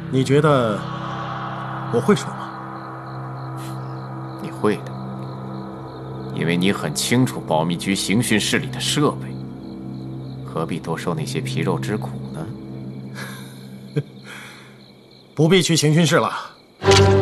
你觉得我会说吗？ 你会的，因为你很清楚保密局刑讯室里的设备，何必多受那些皮肉之苦呢？ 不必去刑讯室了。